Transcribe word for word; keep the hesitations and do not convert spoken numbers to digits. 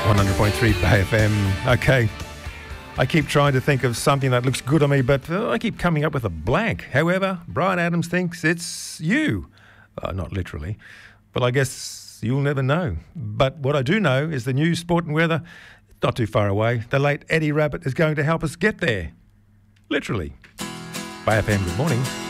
one hundred point three Bay F M. Okay, I keep trying to think of something that looks good on me, but uh, I keep coming up with a blank. However, Brian Adams thinks it's you. Uh, not literally, but I guess you'll never know. But what I do know is the new sport and weather, not too far away. The late Eddie Rabbit is going to help us get there. Literally. Bay F M, good morning.